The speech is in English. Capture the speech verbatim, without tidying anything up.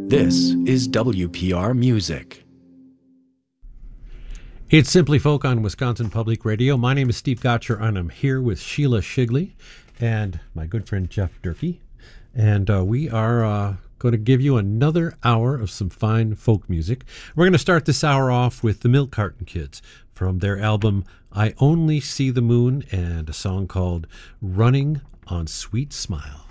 This is W P R Music. It's Simply Folk on Wisconsin Public Radio. My name is Steve Gotcher, and I'm here with Sheila Shigley and my good friend Jeff Durkee. And uh, we are uh, going to give you another hour of some fine folk music. We're going to start this hour off with the Milk Carton Kids from their album I Only See the Moon and a song called Running on Sweet Smile.